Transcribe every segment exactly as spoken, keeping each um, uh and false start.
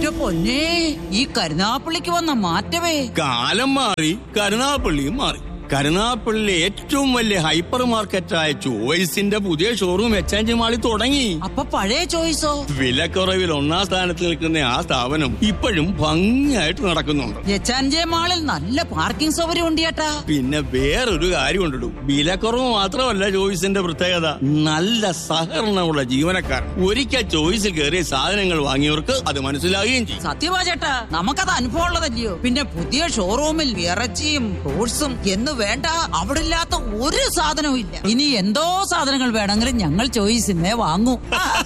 എന്റെ പൊന്നേ, ഈ കരുനാപ്പള്ളിക്ക് വന്ന മാറ്റമേ. കാലം മാറി, കരുനാപ്പള്ളിയും മാറി. കരുനാപ്പള്ളിയിലെ ഏറ്റവും വലിയ ഹൈപ്പർ മാർക്കറ്റായ ചോയ്സിന്റെ പുതിയ ഷോറൂം എക്സ്ചേഞ്ച് മാളിൽ തുടങ്ങി. അപ്പൊ പഴയ ചോയ്സോ? വിലക്കുറവിൽ ഒന്നാം സ്ഥാനത്ത് നിൽക്കുന്ന ആ സ്ഥാപനം ഇപ്പോഴും ഭംഗിയായിട്ട് നടക്കുന്നുണ്ട്. എക്സ്ചേഞ്ച് മാളിൽ നല്ല പാർക്കിംഗ് സൗകര്യം ഉണ്ട് ചേട്ടാ. പിന്നെ വേറൊരു കാര്യം ഉണ്ടല്ലോ, വിലക്കുറവ് മാത്രമല്ല ചോയ്സിന്റെ പ്രത്യേകത, നല്ല സഹകരണമുള്ള ജീവനക്കാർ. ഒരിക്കൽ ചോയ്സിൽ കയറിയ സാധനങ്ങൾ വാങ്ങിയവർക്ക് അത് മനസ്സിലാകുകയും ചെയ്യും. സത്യമാ ചേട്ടാ, നമുക്കത് അനുഭവം ഉള്ളതല്ലയോ. പിന്നെ പുതിയ ഷോറൂമിൽ ഇറച്ചിയും ഫ്രൂട്ട്സും എന്ന് വേണ്ട അവിടെ ഇല്ലാത്ത ഒരു സാധനവും ഇല്ല. ഇനി എന്തോ സാധനങ്ങൾ വേണമെങ്കിലും ഞങ്ങൾ ചോയ്സിനെ വാങ്ങൂ.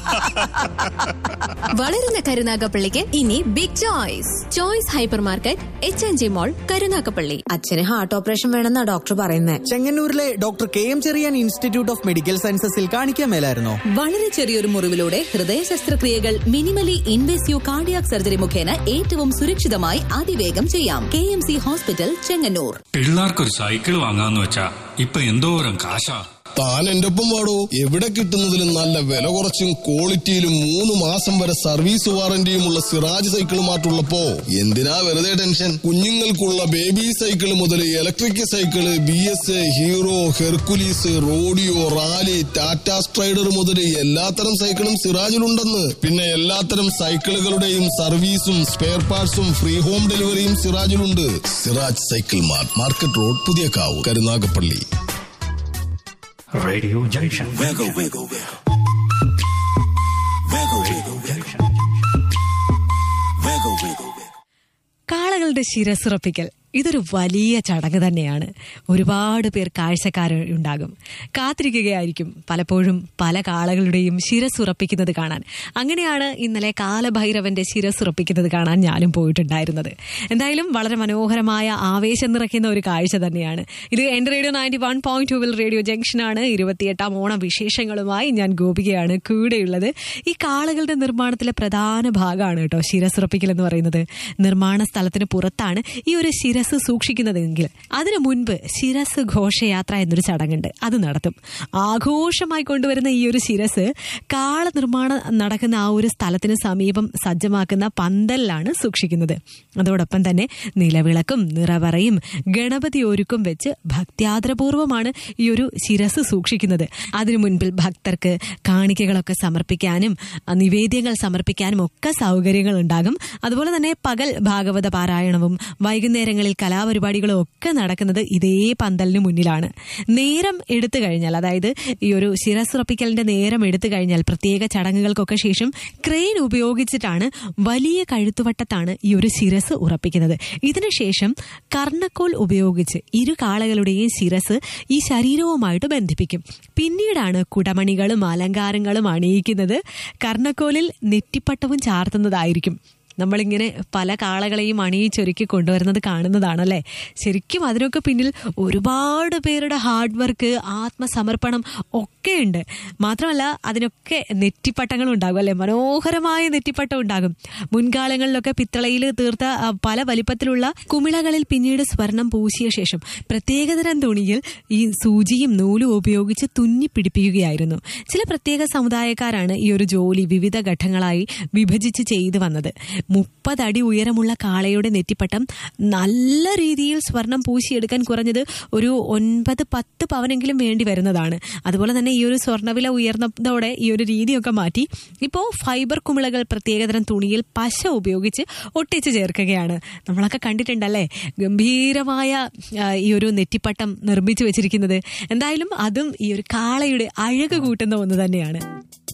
വളരുന്ന കരുനാഗപ്പള്ളിക്ക് ഇനി big choice. Choice hyper market, H N G മോൾ, കരുനാഗപ്പള്ളി. അച്ഛന് ഹാർട്ട് ഓപ്പറേഷൻ വേണമെന്നാ ഡോക്ടർ പറയുന്നത്. ചെങ്ങന്നൂരിലെ doctor K M Cherian institute of medical സയൻസസിൽ കാണിക്കാൻ മേലായിരുന്നോ? വളരെ ചെറിയൊരു മുറിവിലൂടെ ഹൃദയ ശസ്ത്രക്രിയകൾ മിനിമലി ഇൻവേസീവ് കാർഡിയാക് സർജറി മുഖേന ഏറ്റവും സുരക്ഷിതമായി അതിവേഗം ചെയ്യാം. K M C hospital, Chengannur. പിള്ളേർക്കൊരു cycle വാങ്ങാന്ന് വെച്ചാ ഇപ്പൊ എന്തോരം കാശാ. താൻ എന്റെ ഒപ്പം വാടോ. എവിടെ കിട്ടുന്നതിലും നല്ല വില കുറച്ചും ക്വാളിറ്റിയിലും മൂന്ന് മാസം വരെ സർവീസ് വാറന്റിയുമുള്ള സിറാജ് സൈക്കിൾ മാറ്റുള്ളപ്പോ എന്തിനാ വെറുതെ ടെൻഷൻ? കുഞ്ഞുങ്ങൾക്കുള്ള ബേബി സൈക്കിൾ മുതൽ electric cycle, B S, hero, Hercules, rodeo, rally, Tata strider മുതൽ എല്ലാത്തരം സൈക്കിളും സിറാജിലുണ്ടെന്ന്. പിന്നെ എല്ലാത്തരം സൈക്കിളുകളുടെയും സർവീസും സ്പെയർ പാർട്സും ഫ്രീ ഹോം ഡെലിവറിയും സിറാജിലുണ്ട്. Siraj cycle mart, market road, പുതിയ കാവ്, Karunagappally. Radio junction. Wiggle, wiggle, wiggle. Wiggle, wiggle, wiggle. Wiggle, wiggle, wiggle. കാളകളുടെ ശിരസുറപ്പിക്കൽ ഇതൊരു വലിയ ചടങ്ങ് തന്നെയാണ്. ഒരുപാട് പേർ കാഴ്ചക്കാരുണ്ടാകും, കാത്തിരിക്കുകയായിരിക്കും പലപ്പോഴും പല കാളകളുടെയും ശിരസുറപ്പിക്കുന്നത് കാണാൻ. അങ്ങനെയാണ് ഇന്നലെ കാലഭൈരവന്റെ ശിരസുറപ്പിക്കുന്നത് കാണാൻ ഞാനും പോയിട്ടുണ്ടായിരുന്നത്. എന്തായാലും വളരെ മനോഹരമായ ആവേശം നിറയ്ക്കുന്ന ഒരു കാഴ്ച തന്നെയാണ് ഇത്. എന്റെ റേഡിയോ നയൻറ്റി വൺ പോയിന്റ് ടൂവിൽ റേഡിയോ ജംഗ്ഷനാണ്. ഇരുപത്തിയെട്ടാം ഓണ വിശേഷങ്ങളുമായി ഞാൻ ഗോപികയാണ് കൂടെയുള്ളത്. ഈ കാളകളുടെ നിർമ്മാണത്തിലെ പ്രധാന ഭാഗമാണ് കേട്ടോ ശിരസുറപ്പിക്കൽ എന്ന് പറയുന്നത്. നിർമ്മാണ സ്ഥലത്തിന് പുറത്താണ് ഈ ഒരു ശിരസ് സൂക്ഷിക്കുന്നതെങ്കിൽ അതിനു മുൻപ് ശിരസ് ഘോഷയാത്ര എന്നൊരു ചടങ്ങുണ്ട്, അത് നടത്തും. ആഘോഷമായി കൊണ്ടുവരുന്ന ഈ ഒരു ശിരസ് കാള നിർമ്മാണം നടക്കുന്ന ആ ഒരു സ്ഥലത്തിന് സമീപം സജ്ജമാക്കുന്ന പന്തലിലാണ് സൂക്ഷിക്കുന്നത്. അതോടൊപ്പം തന്നെ നിലവിളക്കും നിറവറയും ഗണപതി ഒരുക്കും വെച്ച് ഭക്ത്യാദരപൂർവമാണ് ഈ ഒരു ശിരസ് സൂക്ഷിക്കുന്നത്. അതിനു മുൻപിൽ ഭക്തർക്ക് കാണിക്കകളൊക്കെ സമർപ്പിക്കാനും നിവേദ്യങ്ങൾ സമർപ്പിക്കാനും ഒക്കെ സൗകര്യങ്ങൾ ഉണ്ടാകും. അതുപോലെ തന്നെ പകൽ ഭാഗവത പാരായണവും വൈകുന്നേരങ്ങളിൽ കലാപരിപാടികളും ഒക്കെ നടക്കുന്നത് ഇതേ പന്തലിന് മുന്നിലാണ്. നേരം എടുത്തു കഴിഞ്ഞാൽ, അതായത് ഈ ഒരു ശിരസുറപ്പിക്കലിന്റെ നേരം എടുത്തു കഴിഞ്ഞാൽ പ്രത്യേക ചടങ്ങുകൾക്കൊക്കെ ശേഷം ക്രെയിൻ ഉപയോഗിച്ചിട്ടാണ് വലിയ കഴുത്തുവട്ടത്താണ് ഈ ഒരു ശിരസ് ഉറപ്പിക്കുന്നത്. ഇതിനുശേഷം കർണക്കോൽ ഉപയോഗിച്ച് ഇരു കാളകളുടെയും ശിരസ് ഈ ശരീരവുമായിട്ട് ബന്ധിപ്പിക്കും. പിന്നീടാണ് കുടമണികളും അലങ്കാരങ്ങളും അണിയിക്കുന്നത്. കർണക്കോലിൽ നെറ്റിപ്പട്ടവും ചാർത്തുന്നതായിരിക്കും. നമ്മളിങ്ങനെ പല കാളകളെയും അണിയിച്ചൊരുക്കി കൊണ്ടുവരുന്നത് കാണുന്നതാണല്ലേ. ശരിക്കും അതിനൊക്കെ പിന്നിൽ ഒരുപാട് പേരുടെ ഹാർഡ് വർക്ക്, ആത്മസമർപ്പണം ഒക്കെ ഉണ്ട്. മാത്രമല്ല അതിനൊക്കെ നെറ്റിപ്പട്ടങ്ങളും ഉണ്ടാകും അല്ലെ, മനോഹരമായ നെറ്റിപ്പട്ടം ഉണ്ടാകും. മുൻകാലങ്ങളിലൊക്കെ പിത്തളയിൽ തീർത്ത പല വലിപ്പത്തിലുള്ള കുമിളകളിൽ പിന്നീട് സ്വർണം പൂശിയ ശേഷം പ്രത്യേകതരം തുണിയിൽ ഈ സൂചിയും നൂലും ഉപയോഗിച്ച് തുന്നി പിടിപ്പിക്കുകയായിരുന്നു. ചില പ്രത്യേക സമുദായക്കാരാണ് ഈ ഒരു ജോലി വിവിധ ഘട്ടങ്ങളായി വിഭജിച്ച് ചെയ്തു വന്നത്. മുപ്പതടി ഉയരമുള്ള കാളയുടെ നെറ്റിപ്പട്ടം നല്ല രീതിയിൽ സ്വർണം പൂശിയെടുക്കാൻ കുറഞ്ഞത് ഒരു ഒൻപത് പത്ത് പവനെങ്കിലും വേണ്ടി വരുന്നതാണ്. അതുപോലെ തന്നെ ഈ ഒരു സ്വർണ്ണവില ഉയർന്നതോടെ ഈ ഒരു രീതിയൊക്കെ മാറ്റി ഇപ്പോൾ ഫൈബർ കുമിളകൾ പ്രത്യേകതരം തുണിയിൽ പശ ഉപയോഗിച്ച് ഒട്ടിച്ച് ചേർക്കുകയാണ്. നമ്മളൊക്കെ കണ്ടിട്ടുണ്ടല്ലേ ഗംഭീരമായ ഈ ഒരു നെറ്റിപ്പട്ടം നിർമ്മിച്ചു വെച്ചിരിക്കുന്നത്. എന്തായാലും അതും ഈ ഒരു കാളയുടെ അഴക് കൂട്ടുന്ന ഒന്ന് തന്നെയാണ്.